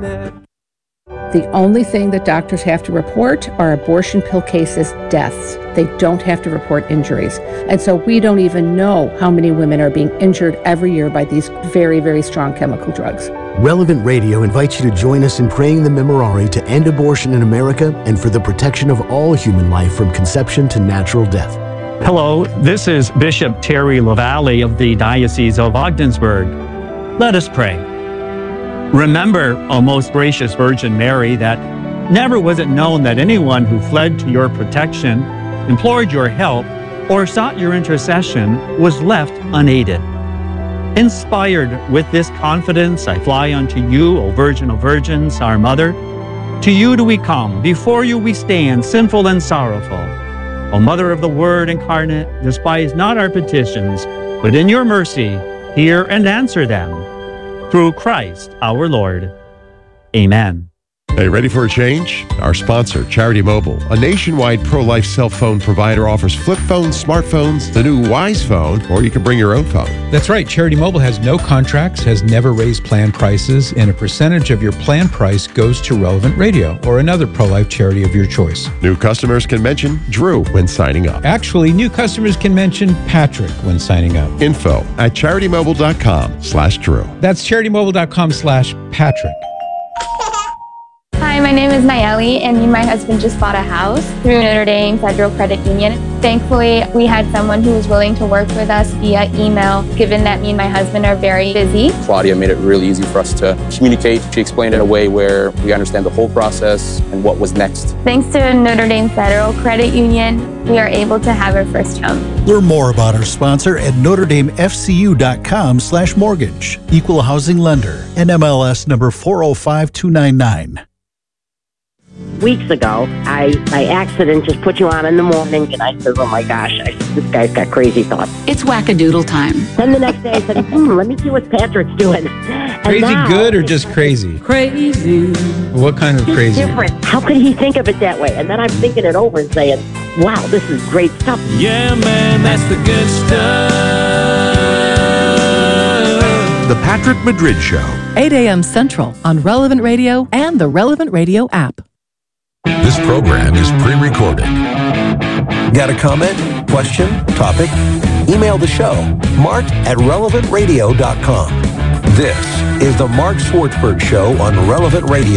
The only thing that doctors have to report are abortion pill cases, deaths. They don't have to report injuries. And so we don't even know how many women are being injured every year by these very, very strong chemical drugs. Relevant Radio invites you to join us in praying the Memorare to end abortion in America and for the protection of all human life from conception to natural death. Hello, this is Bishop Terry LaValle of the Diocese of Ogdensburg. Let us pray. Remember, O most gracious Virgin Mary, that never was it known that anyone who fled to your protection, implored your help, or sought your intercession was left unaided. Inspired with this confidence, I fly unto you, O Virgin of Virgins, our Mother. To you do we come, before you we stand, sinful and sorrowful. O Mother of the Word incarnate, despise not our petitions, but in your mercy hear and answer them. Through Christ our Lord. Amen. Hey, ready for a change? Our sponsor, Charity Mobile, a nationwide pro-life cell phone provider, offers flip phones, smartphones, the new Wise phone, or you can bring your own phone. That's right. Charity Mobile has no contracts, has never raised plan prices, and a percentage of your plan price goes to Relevant Radio or another pro-life charity of your choice. New customers can mention Drew when signing up. Actually, new customers can mention Patrick when signing up. Info at CharityMobile.com/Drew. That's CharityMobile.com/Patrick. Hi, my name is Nayeli, and me and my husband just bought a house through Notre Dame Federal Credit Union. Thankfully, we had someone who was willing to work with us via email, given that me and my husband are very busy. Claudia made it really easy for us to communicate. She explained it in a way where we understand the whole process and what was next. Thanks to Notre Dame Federal Credit Union, we are able to have our first home. Learn more about our sponsor at NotreDameFCU.com/mortgage. Equal housing lender. NMLS number 405299. Weeks ago, I by accident just put you on in the morning, and I said, oh my gosh, this guy's got crazy thoughts. It's wackadoodle time. Then the next day I said, let me see what Patrick's doing. Crazy now, good or just crazy? Crazy. What kind of crazy? Different. How could he think of it that way? And then I'm thinking it over and saying, wow, this is great stuff. Yeah, man, that's the good stuff. The Patrick Madrid Show. 8 a.m. Central on Relevant Radio and the Relevant Radio app. This program is pre-recorded. Got a comment, question, topic? Email the show, mark@relevantradio.com. This is the Mark Swartzberg Show on Relevant Radio.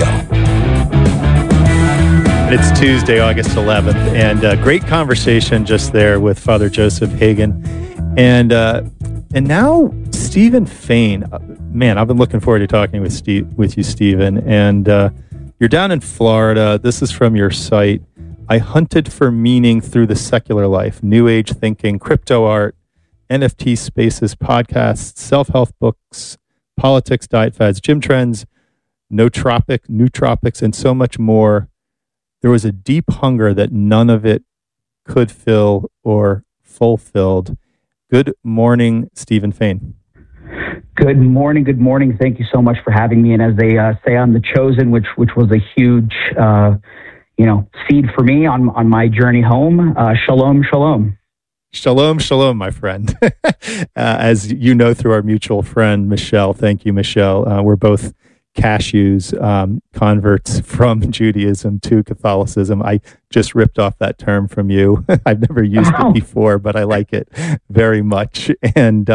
It's Tuesday, August 11th, and great conversation just there with Father Joseph Hagan. And now Stephen Fain. Man, I've been looking forward to talking with you, Stephen. And you're down in Florida. This is from your site. I hunted for meaning through the secular life, New Age thinking, crypto art, NFT spaces, podcasts, self-help books, politics, diet fads, gym trends, nootropics, and so much more. There was a deep hunger that none of it could fill or fulfilled. Good morning, Stephen Fain. Good morning. Good morning. Thank you so much for having me. And as they say, I'm the chosen, which was a huge, seed for me on my journey home. Shalom, shalom. Shalom, shalom, my friend. As you know, through our mutual friend, Michelle. Thank you, Michelle. We're both cashews, converts from Judaism to Catholicism. I just ripped off that term from you. I've never used it before, but I like it very much. And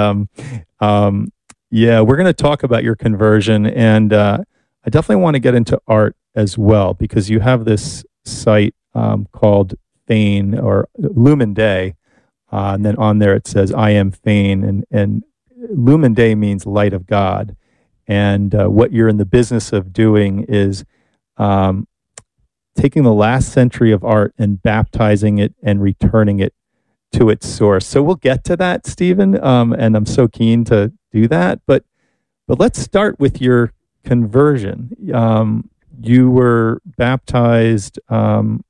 we're going to talk about your conversion. And I definitely want to get into art as well, because you have this site called Fain or Lumen Day. And then on there it says, I am Fain. And Lumen Day means light of God. And what you're in the business of doing is taking the last century of art and baptizing it and returning it to its source. So we'll get to that, Stephen, and I'm so keen to do that. But let's start with your conversion. You were baptized in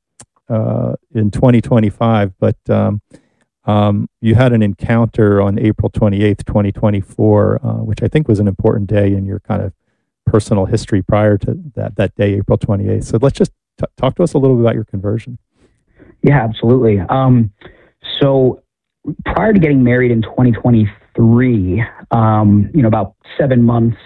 2025, but you had an encounter on April 28th, 2024, which I think was an important day in your kind of personal history prior to that day, April 28th. So let's just talk to us a little bit about your conversion. Yeah, absolutely. So prior to getting married in 2023, about 7 months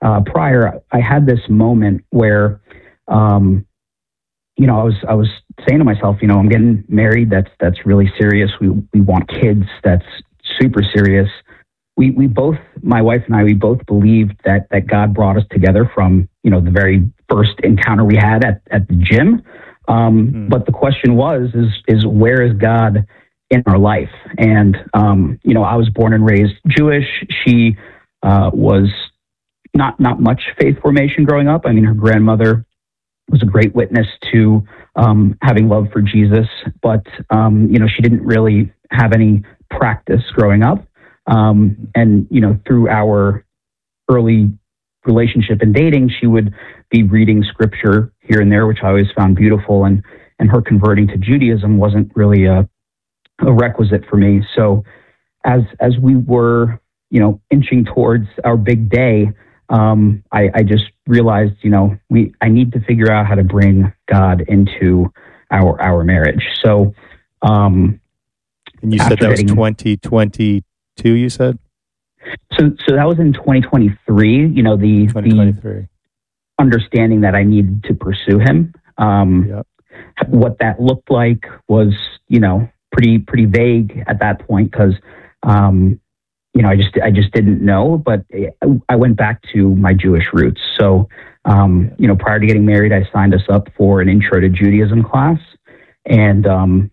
prior, I had this moment where, you know, I was saying to myself, you know, I'm getting married. That's really serious. We want kids. That's super serious. We both, my wife and I, we both believed that God brought us together from, you know, the very first encounter we had at the gym. But the question is where is God in our life? And, you know, I was born and raised Jewish. She was not much faith formation growing up. I mean, her grandmother was a great witness to having love for Jesus, but, you know, she didn't really have any practice growing up. And, you know, through our early relationship and dating, she would be reading scripture here and there, which I always found beautiful. And her converting to Judaism wasn't really a requisite for me. So as we were, you know, inching towards our big day, I just realized, you know, I need to figure out how to bring God into our marriage. So, and you said that was 2022, you said? So that was in 2023, you know, the understanding that I needed to pursue him. What that looked like was, you know, pretty vague at that point because, you know, I just didn't know, but I went back to my Jewish roots. So, you know, prior to getting married, I signed us up for an Intro to Judaism class, and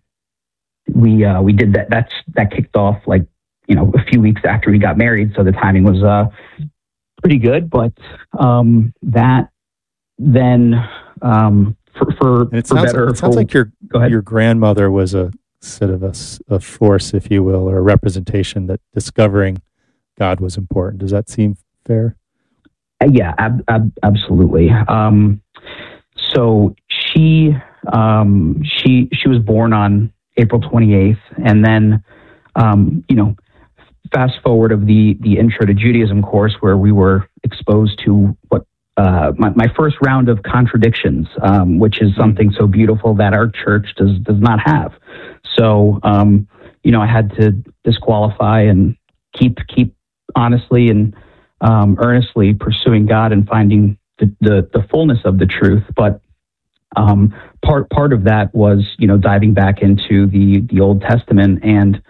we did that. That kicked off like, you know, a few weeks after we got married, so the timing was pretty good. But that then it sounds like your grandmother was a sort of a force, if you will, or a representation that discovering God was important. Does that seem fair? Yeah, absolutely. So she was born on April 28th, and then you know, fast forward of the Intro to Judaism course, where we were exposed to what my first round of contradictions, which is something so beautiful that our church does not have. So, you know, I had to disqualify and keep honestly and earnestly pursuing God and finding the fullness of the truth. But part of that was, you know, diving back into the Old Testament, and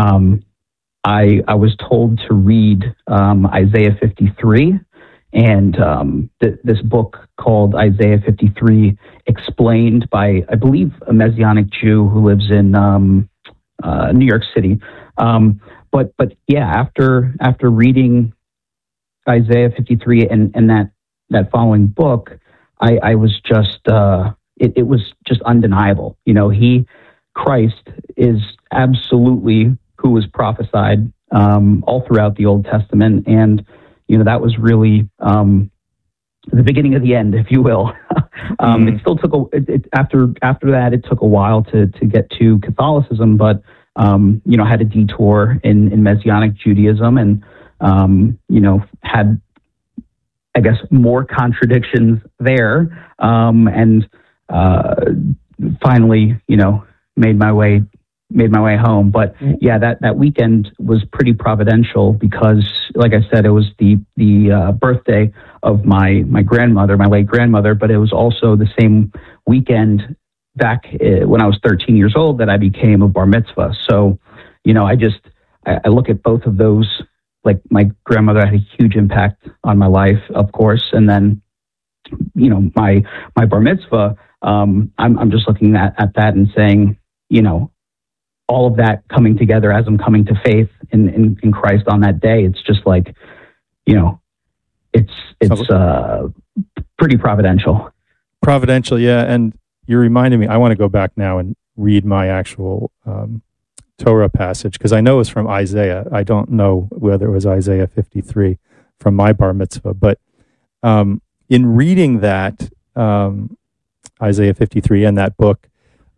I was told to read Isaiah 53. And this book called Isaiah 53, explained by, I believe, a Messianic Jew who lives in New York City. But yeah, after reading Isaiah 53 and that following book, I was just it was just undeniable. You know, Christ is absolutely who was prophesied all throughout the Old Testament, and you know, that was really the beginning of the end, if you will. It still took after that, it took a while to get to Catholicism, but you know, had a detour in Messianic Judaism, and you know, had, I guess, more contradictions there, and finally, you know, made my way home. But yeah, that weekend was pretty providential because, like I said, it was the birthday of my grandmother, my late grandmother, but it was also the same weekend back when I was 13 years old that I became a bar mitzvah. So, you know, I look at both of those, like my grandmother had a huge impact on my life, of course. And then, you know, my bar mitzvah, I'm just looking at that and saying, you know, all of that coming together as I'm coming to faith in Christ on that day. It's just like, you know, it's pretty providential. Providential, yeah. And you reminded me, I want to go back now and read my actual Torah passage, because I know it's from Isaiah. I don't know whether it was Isaiah 53 from my bar mitzvah, but in reading that Isaiah 53 and that book,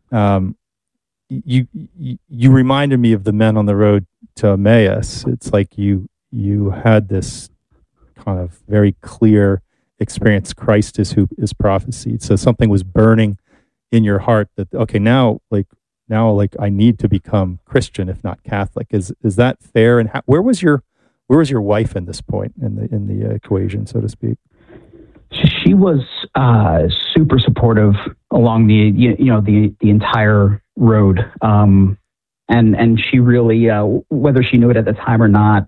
you reminded me of the men on the road to Emmaus. It's like you had this kind of very clear experience. Christ is who is prophesied. So something was burning in your heart that, okay, now I need to become Christian, if not Catholic. Is that fair? And where was your Where was your wife in this point in the equation, so to speak? She was super supportive along the entire road, and she really, whether she knew it at the time or not,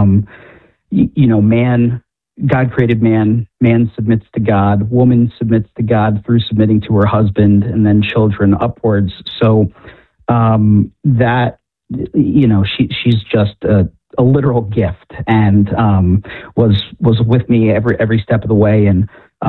God created man, man submits to God, woman submits to God through submitting to her husband, and then children upwards. So that, she's just a literal gift, and was with me every step of the way. And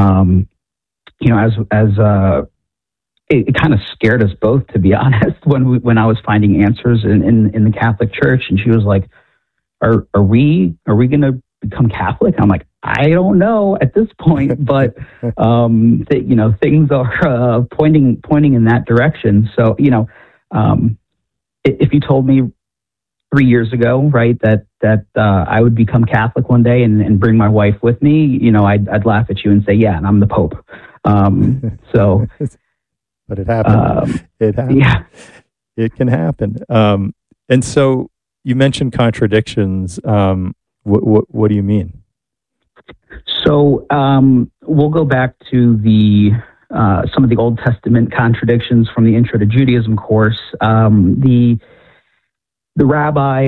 it kind of scared us both, to be honest, when I was finding answers in the Catholic Church, and she was like, "Are we going to become Catholic?" I'm like, "I don't know at this point, but things are pointing in that direction." So if you told me 3 years ago, right, that I would become Catholic one day and bring my wife with me, I'd laugh at you and say, "Yeah, and I'm the Pope." But it happened. It happened. Yeah, it can happen. And so you mentioned contradictions. What do you mean? So we'll go back to some of the Old Testament contradictions from the Intro to Judaism course. The rabbi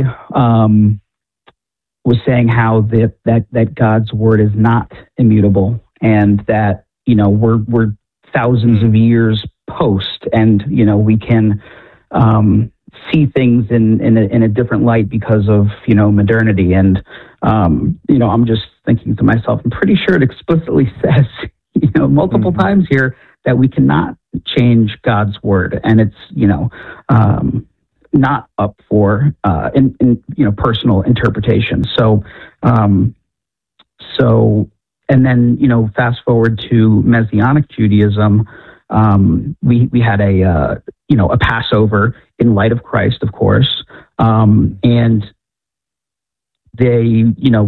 was saying how that God's word is not immutable, and that we're thousands of years post, and we can see things in a different light because of modernity. And I'm just thinking to myself, I'm pretty sure it explicitly says multiple times here that we cannot change God's word, and it's not up for personal interpretation. So and then fast forward to Messianic Judaism. We had a Passover in light of Christ, of course, and they,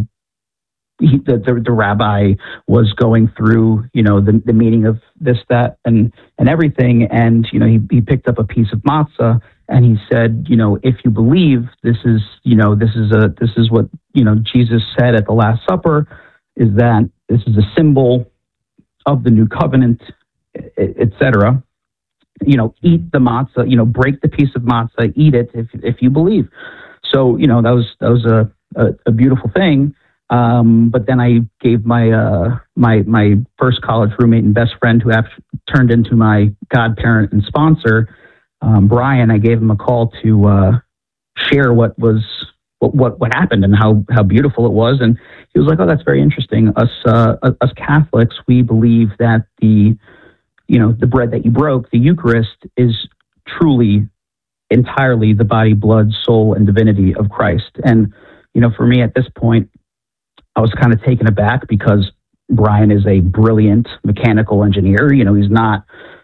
the rabbi was going through, the meaning of this, that, and everything, and he picked up a piece of matzah, and he said, if you believe this is what Jesus said at the Last Supper, is that this is a symbol of the new covenant, etc. Eat the matzah, break the piece of matzah, eat it if you believe. So, that was a beautiful thing. But then I gave my first college roommate and best friend, who turned into my godparent and sponsor, Brian. I gave him a call to share what happened and how beautiful it was, and he was like, "Oh, that's very interesting. Us Catholics, we believe that the bread that you broke, the Eucharist, is truly, entirely the body, blood, soul, and divinity of Christ." And for me at this point, I was kind of taken aback, because Brian is a brilliant mechanical engineer. He's not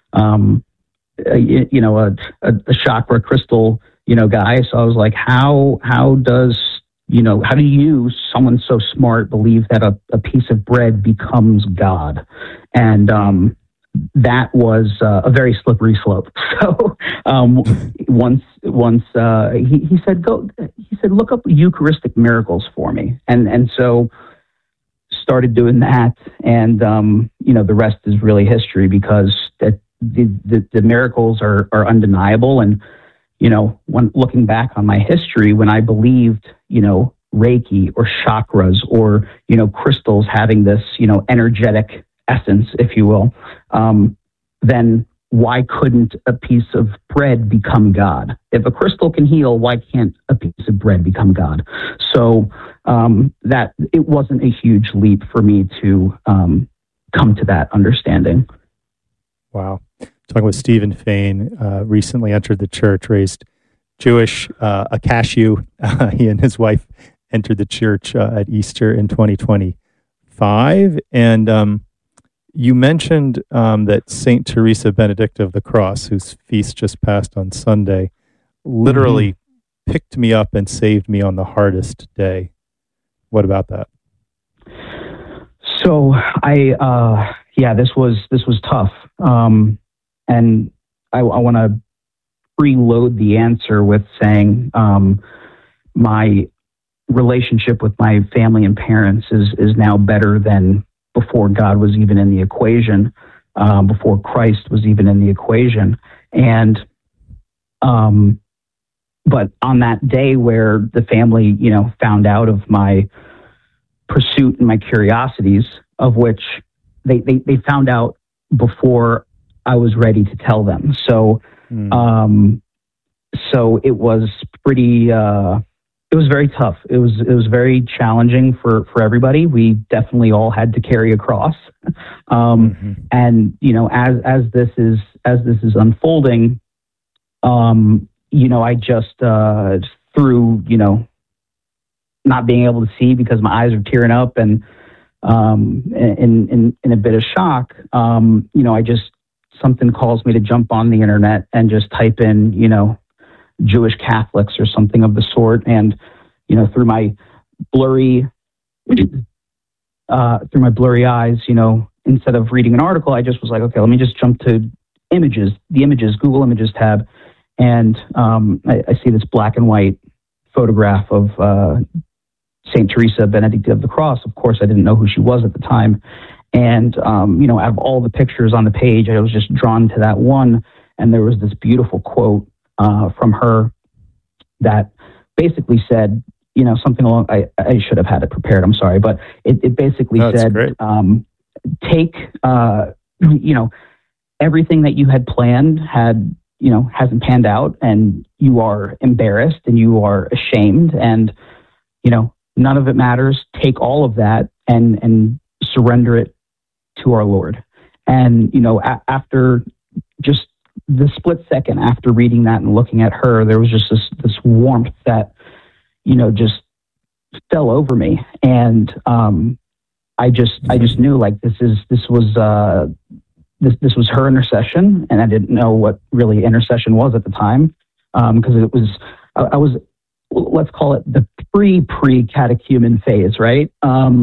a chakra crystal guy. So I was like, how do you, someone so smart, believe that a piece of bread becomes God? And that was a very slippery slope. So once he said, "Look up Eucharistic miracles for me," and so started doing that, and the rest is really history, because the miracles are undeniable. And when looking back on my history, when I believed Reiki or chakras or crystals having this energetic essence, if you will, then why couldn't a piece of bread become God? If a crystal can heal, why can't a piece of bread become God? So that it wasn't a huge leap for me to come to that understanding. Wow. Talking with Stephen Fain, recently entered the church, raised Jewish, a cashew. He and his wife entered the church at Easter in 2025. And you mentioned that Saint Teresa Benedicta of the Cross, whose feast just passed on Sunday, literally picked me up and saved me on the hardest day. What about that? So this was tough. And I want to preload the answer with saying my relationship with my family and parents is now better than before God was even in the equation, before Christ was even in the equation. And, but on that day where the family, found out of my pursuit and my curiosities, of which they found out before I was ready to tell them. So, so it was pretty, it was very tough. It was very challenging for everybody. We definitely all had to carry a cross. And, as this is unfolding, I just, through, not being able to see because my eyes are tearing up and, in a bit of shock, something calls me to jump on the internet and just type in, Jewish Catholics or something of the sort. And, through my blurry eyes, instead of reading an article, I just was like, okay, let me just jump to Google Images tab. And I see this black and white photograph of St. Teresa Benedict of the Cross. Of course, I didn't know who she was at the time. And, out of all the pictures on the page, I was just drawn to that one. And there was this beautiful quote from her that basically said, something along, I should have had it prepared, I'm sorry, but it basically said, take, everything that you had planned hasn't panned out, and you are embarrassed and you are ashamed, and, none of it matters. Take all of that and surrender it to our Lord. And, after just the split second after reading that and looking at her, there was just this warmth that, just fell over me. And I just knew, like, this was her intercession, and I didn't know what really intercession was at the time, because I was, let's call it the pre-catechumen phase, right?